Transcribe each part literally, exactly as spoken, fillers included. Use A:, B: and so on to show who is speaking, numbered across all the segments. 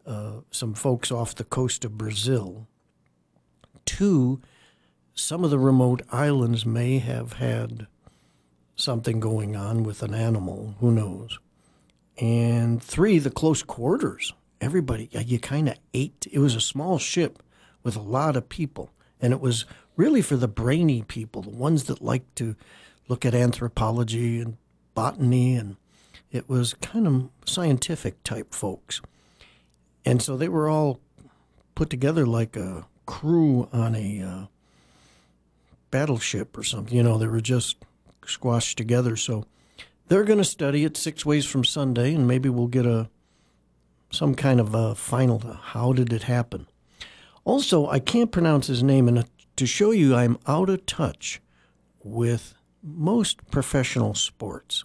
A: uh, some folks off the coast of Brazil. Two, some of the remote islands may have had something going on with an animal. Who knows? And three, the close quarters. Everybody, you kind of ate. It was a small ship with a lot of people. And it was really for the brainy people, the ones that like to look at anthropology and botany. And it was kind of scientific type folks. And so they were all put together like a crew on a uh, battleship or something. You know, they were just squashed together. So they're going to study it six ways from Sunday, and maybe we'll get a some kind of a final, how did it happen? Also, I can't pronounce his name, and to show you I'm out of touch with most professional sports,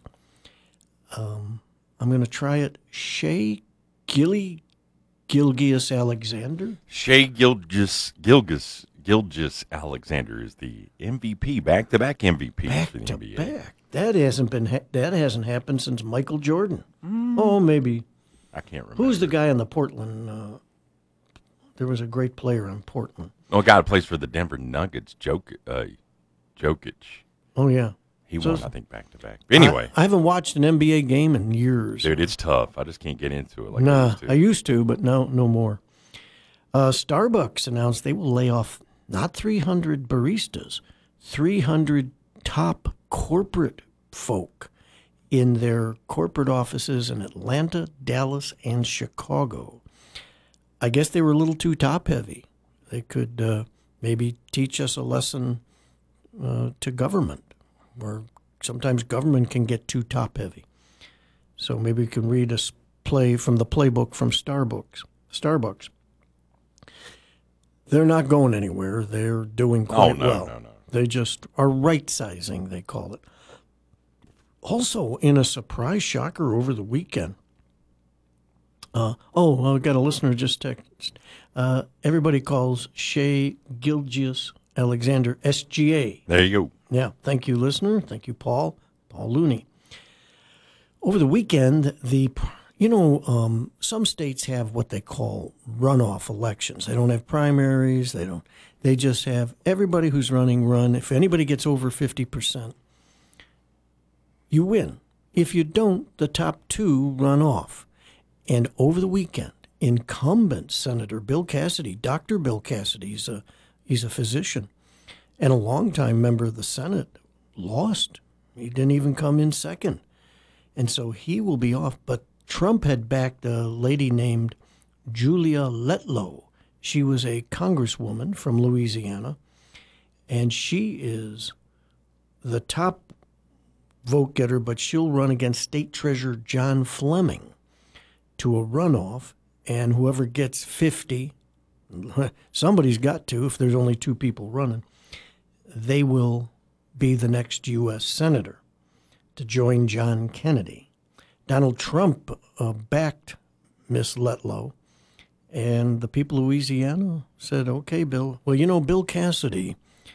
A: um, I'm going to try it. Shea Gilly Gilgeous Alexander?
B: Shea Gilgis Gilgis Gilgis Alexander is the M V P, back-to-back M V Ps
A: Back
B: for the
A: to
B: N B A.
A: back. That hasn't been ha- that hasn't happened since Michael Jordan. Mm. Oh, maybe.
B: I can't remember.
A: Who's the guy on the Portland? Uh, there was a great player on Portland.
B: Oh, a guy who plays for the Denver Nuggets, Jok, uh, Jokic.
A: Oh, yeah.
B: He
A: So
B: won, I think, back-to-back. Anyway.
A: I, I haven't watched an N B A game in years.
B: Dude, it's tough. I just can't get into it like
A: nah,
B: I used to.
A: I used to, but no, no more. Uh, Starbucks announced they will lay off not three hundred baristas, three hundred top corporate folk in their corporate offices in Atlanta, Dallas, and Chicago. I guess they were a little too top-heavy. They could uh, maybe teach us a lesson uh, to government, where sometimes government can get too top-heavy. So maybe we can read a play from the playbook from Starbucks. Starbucks. They're not going anywhere. They're doing quite
B: oh, no,
A: well.
B: no, no.
A: They just are right-sizing, they call it. Also, in a surprise shocker over the weekend, uh, oh, I got a listener just text. Uh, everybody calls Shea Gilgeous Alexander S G A.
B: There you go.
A: Yeah, thank you, listener. Thank you, Paul. Paul Looney. Over the weekend, the you know, um, some states have what they call runoff elections. They don't have primaries. They don't. They just have everybody who's running run. If anybody gets over fifty percent, you win. If you don't, the top two run off. And over the weekend, incumbent Senator Bill Cassidy, Doctor Bill Cassidy, he's a, he's a physician and a longtime member of the Senate, lost. He didn't even come in second. And so he will be off. But Trump had backed a lady named Julia Letlow. She was a congresswoman from Louisiana, and she is the top vote getter, but she'll run against State Treasurer John Fleming to a runoff, and whoever gets fifty, somebody's got to if there's only two people running, they will be the next U S senator to join John Kennedy. Donald Trump uh, backed Miss Letlow, and the people of Louisiana said, okay, Bill. Well, you know, Bill Cassidy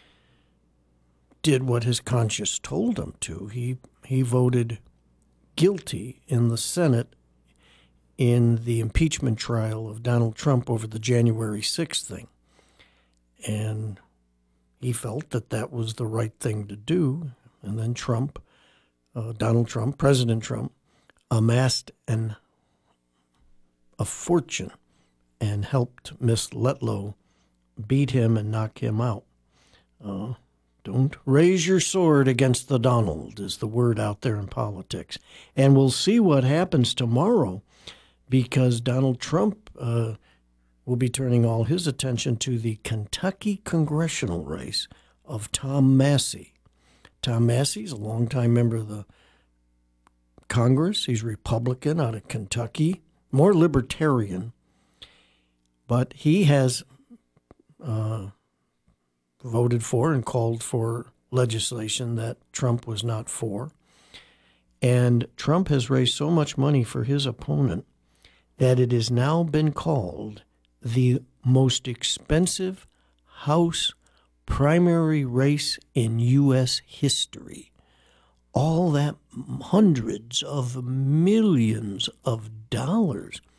A: did what his conscience told him to. He he voted guilty in the Senate in the impeachment trial of Donald Trump over the January sixth thing. And he felt that that was the right thing to do. And then Trump, uh, Donald Trump, President Trump, amassed an, a fortune and helped Miss Letlow beat him and knock him out. Uh, don't raise your sword against the Donald is the word out there in politics. And we'll see what happens tomorrow, because Donald Trump uh, will be turning all his attention to the Kentucky congressional race of Tom Massie. Tom Massie's a longtime member of the Congress. He's Republican out of Kentucky, more libertarian, but he has uh, voted for and called for legislation that Trump was not for. And Trump has raised so much money for his opponent that it has now been called the most expensive House primary race in U S history. All that hundreds of millions of dollars.